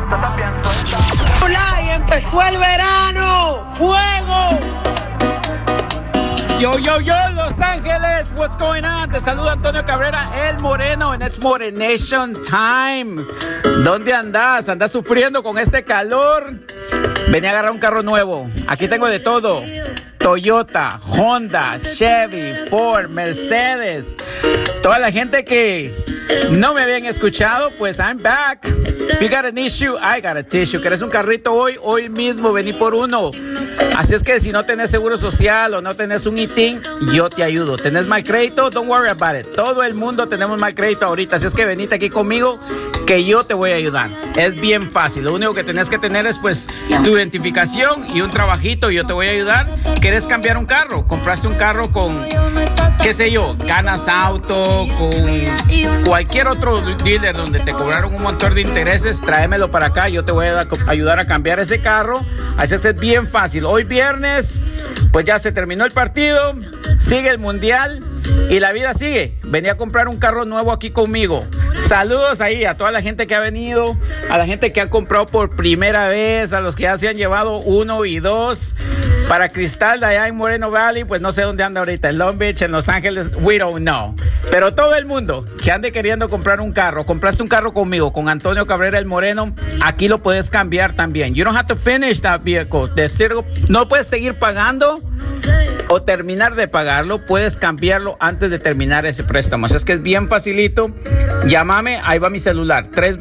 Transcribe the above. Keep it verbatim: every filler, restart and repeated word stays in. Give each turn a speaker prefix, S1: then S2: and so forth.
S1: Hola, y empezó el verano. ¡Fuego!
S2: Yo, yo, yo, Los Ángeles, what's going on? Te saluda Antonio Cabrera, el Moreno, and it's Morenation time. ¿Dónde andas? ¿Andas sufriendo con este calor? Vení a agarrar un carro nuevo. Aquí tengo de todo. Toyota, Honda, Chevy, Ford, Mercedes. Toda la gente que no me habían escuchado, pues I'm back. If you got an issue, I got a tissue. ¿Querés un carrito hoy? Hoy mismo vení por uno. Así es que si no tenés seguro social o no tenés un I T I N, yo te ayudo. ¿Tenés mal crédito? Don't worry about it. Todo el mundo tenemos mal crédito ahorita. Así es que venite aquí conmigo que yo te voy a ayudar. Es bien fácil. Lo único que tenés que tener es pues tu identificación y un trabajito y yo te voy a ayudar. ¿Querés cambiar un carro? Compraste un carro con, qué sé yo, Ganas Auto, con cualquier otro dealer donde te cobraron un montón de intereses, tráemelo para acá. Yo te voy a ayudar a cambiar ese carro. Así es que es bien fácil. Hoy viernes, pues ya se terminó el partido, sigue el mundial y la vida sigue. Vení a comprar un carro nuevo aquí conmigo. Saludos ahí a toda la gente que ha venido, a la gente que ha comprado por primera vez, a los que ya se han llevado uno y dos. Para Cristal de allá en Moreno Valley, pues no sé dónde anda ahorita, en Long Beach, en Los Ángeles, we don't know. Pero todo el mundo que ande queriendo comprar un carro, compraste un carro conmigo, con Antonio Cabrera el Moreno, aquí lo puedes cambiar también. You don't have to finish that vehicle. De cero, no puedes seguir pagando o terminar de pagarlo, puedes cambiarlo antes de terminar ese préstamo. Así es que es bien facilito. Llámame, ahí va mi celular, tres